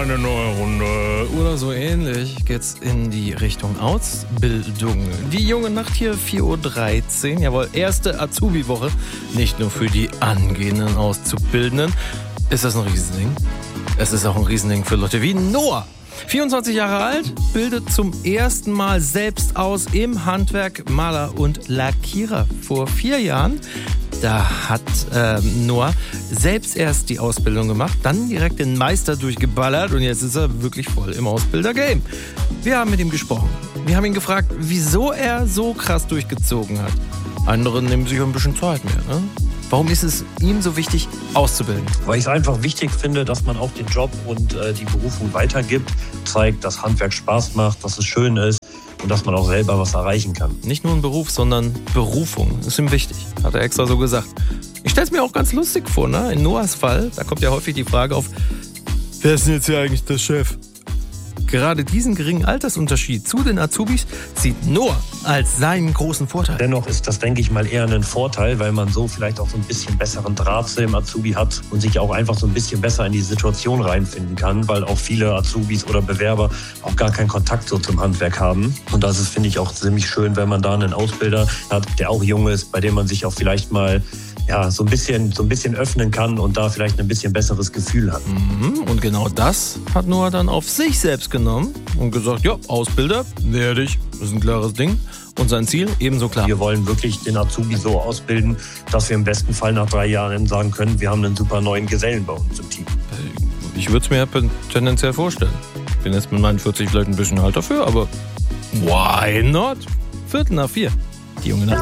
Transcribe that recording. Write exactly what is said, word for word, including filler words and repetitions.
eine neue Runde. Oder so ähnlich geht's in die Richtung Ausbildung. Die junge Nacht hier, vier Uhr dreizehn. Jawohl, erste Azubi-Woche. Nicht nur für die angehenden Auszubildenden. Ist das ein Riesending? Es ist auch ein Riesending für Leute wie Noah. vierundzwanzig Jahre alt, bildet zum ersten Mal selbst aus im Handwerk Maler und Lackierer. Vor vier Jahren, da hat äh, Noah selbst erst die Ausbildung gemacht, dann direkt den Meister durchgeballert und jetzt ist er wirklich voll im Ausbilder-Game. Wir haben mit ihm gesprochen. Wir haben ihn gefragt, wieso er so krass durchgezogen hat. Andere nehmen sich ein bisschen Zeit mehr, ne? Warum ist es ihm so wichtig, auszubilden? Weil ich es einfach wichtig finde, dass man auch den Job und äh, die Berufung weitergibt, zeigt, dass Handwerk Spaß macht, dass es schön ist und dass man auch selber was erreichen kann. Nicht nur ein Beruf, sondern Berufung. Ist ihm wichtig, hat er extra so gesagt. Ich stelle es mir auch ganz lustig vor, ne? In Noahs Fall, da kommt ja häufig die Frage auf, wer ist denn jetzt hier eigentlich der Chef? Gerade diesen geringen Altersunterschied zu den Azubis sieht Noah als seinen großen Vorteil. Dennoch ist das, denke ich mal, eher ein Vorteil, weil man so vielleicht auch so ein bisschen besseren Draht zu dem Azubi hat und sich auch einfach so ein bisschen besser in die Situation reinfinden kann, weil auch viele Azubis oder Bewerber auch gar keinen Kontakt so zum Handwerk haben. Und das ist, finde ich, auch ziemlich schön, wenn man da einen Ausbilder hat, der auch jung ist, bei dem man sich auch vielleicht mal ja, so ein bisschen, so ein bisschen öffnen kann und da vielleicht ein bisschen besseres Gefühl hat. Mhm, und genau das hat Noah dann auf sich selbst genommen und gesagt, ja, Ausbilder werde ich. Das ist ein klares Ding. Und sein Ziel ebenso klar. Wir wollen wirklich den Azubi so ausbilden, dass wir im besten Fall nach drei Jahren sagen können, wir haben einen super neuen Gesellen bei uns im Team. Ich würde es mir tendenziell vorstellen. Ich bin jetzt mit meinen vierzig vielleicht ein bisschen alt dafür, aber why not? Viertel nach vier. Die junge Nacht.